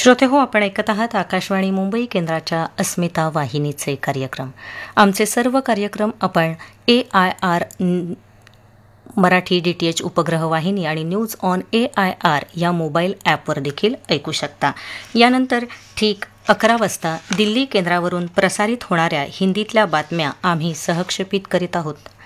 श्रोते हो, आपण ऐकत आहात आकाशवाणी मुंबई केंद्राच्या अस्मिता वाहिनीचे कार्यक्रम. आमचे सर्व कार्यक्रम आपण AIR मराठी DTH उपग्रह वाहिनी आणि न्यूज ऑन AIR या मोबाईल ॲपवर देखील ऐकू शकता. यानंतर ठीक 11 वाजता दिल्ली केंद्रावरून प्रसारित होणाऱ्या हिंदीतल्या बातम्या आम्ही सहक्षेपित करीत आहोत.